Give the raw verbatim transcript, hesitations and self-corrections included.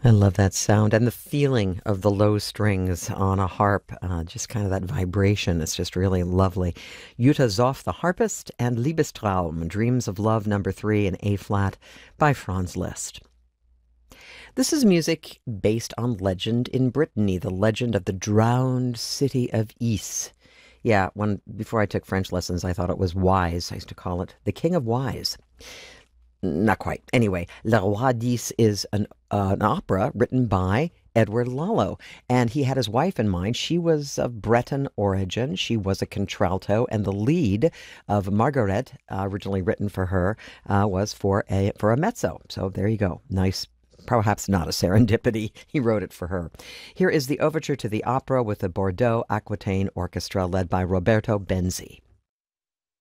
I love that sound and the feeling of the low strings on a harp, uh, just kind of that vibration. It's just really lovely. Jutta Zoff, the harpist, and Liebestraum, Dreams of Love, number three in A flat by Franz Liszt. This is music based on legend in Brittany, the legend of the drowned city of Is. Yeah, when before I took French lessons, I thought it was Wise. I used to call it the King of Wise. Not quite. Anyway, Le Roi d'Is is an, uh, an opera written by Edward Lalo, and he had his wife in mind. She was of Breton origin. She was a contralto, and the lead of Margaret, uh, originally written for her, uh, was for a for a mezzo. So there you go. Nice. Perhaps not a serendipity. He wrote it for her. Here is the overture to the opera with the Bordeaux Aquitaine Orchestra led by Roberto Benzi.